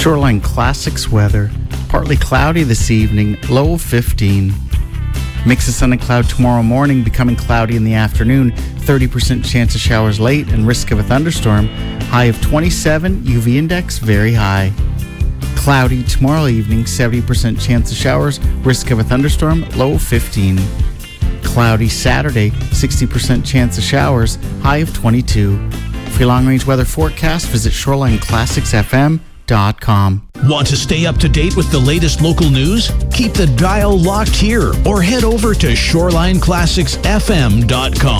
Shoreline Classics weather. Partly cloudy this evening, low of 15. Mix of sun and cloud tomorrow morning, becoming cloudy in the afternoon. 30% chance of showers late and risk of a thunderstorm. High of 27, UV index very high. Cloudy tomorrow evening, 70% chance of showers, risk of a thunderstorm, low of 15. Cloudy Saturday, 60% chance of showers, high of 22. For your long-range weather forecast, visit ShorelineClassicsFM.com. Want to stay up to date with the latest local news? Keep the dial locked here or head over to ShorelineClassicsFM.com.